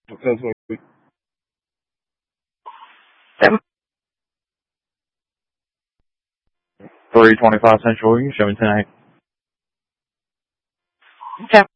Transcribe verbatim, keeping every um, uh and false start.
ten twenty. three twenty-five Central, you can show me tonight. Okay.